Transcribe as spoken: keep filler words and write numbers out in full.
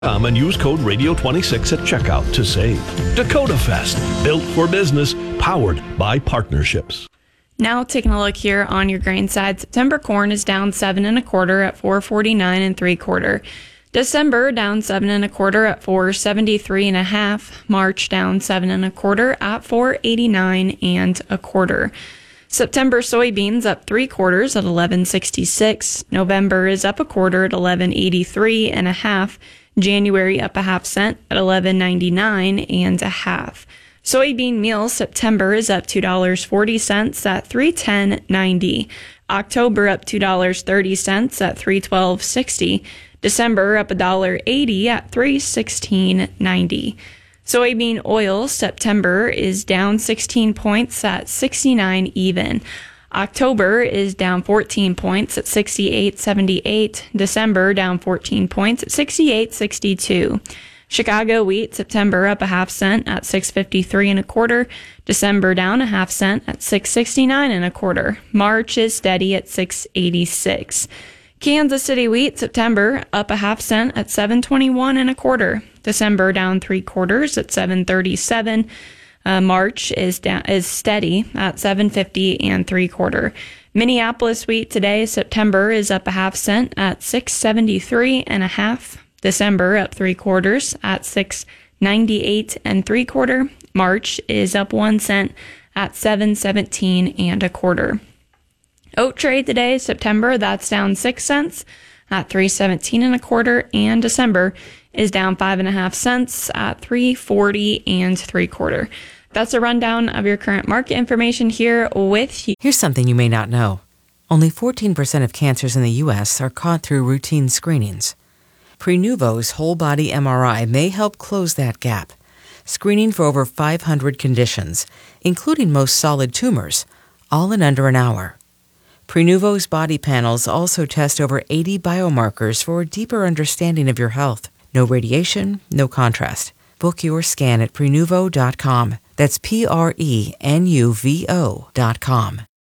Um, and use code radio twenty-six at checkout to save. Dakota Fest, built for business, powered by partnerships. Now taking a look here on your grain side, September corn is down seven and a quarter at four forty-nine and three quarter. December down seven and a quarter at four seventy-three and a half. March down seven and a quarter at four eighty-nine and a quarter. September soybeans up three quarters at eleven sixty-six. November is up a quarter at eleven eighty-three and a half. January up a half cent at eleven ninety-nine and a half. Soybean meal September is up two dollars and forty cents at three ten ninety. October up two dollars and thirty cents at three twelve sixty. December up one dollar and eighty cents at three sixteen ninety. Soybean oil September is down sixteen points at sixty-nine even. October is down fourteen points at sixty-eight seventy-eight. December down fourteen points at sixty-eight sixty-two. Chicago wheat September up a half cent at six fifty-three and a quarter. December down a half cent at six sixty-nine and a quarter. March is steady at six eighty-six. Kansas City wheat September up a half cent at seven twenty-one and a quarter. December down three quarters at seven thirty-seven. Uh, March is down is steady at seven fifty and three quarter. Minneapolis wheat today September is up a half cent at six seventy-three and a half. December up three quarters at six ninety-eight and three quarter. March is up one cent at seven seventeen and a quarter. Oat trade today, September, that's down six cents at three seventeen and a quarter, and December is down five and a half cents at three forty and three quarter. That's a rundown of your current market information here with you. Here's something you may not know. Only fourteen percent of cancers in the U S are caught through routine screenings. Prenuvo's whole body M R I may help close that gap, screening for over five hundred conditions, including most solid tumors, all in under an hour. Prenuvo's body panels also test over eighty biomarkers for a deeper understanding of your health. No radiation, no contrast. Book your scan at Prenuvo dot com. That's P R E N U V O dot com.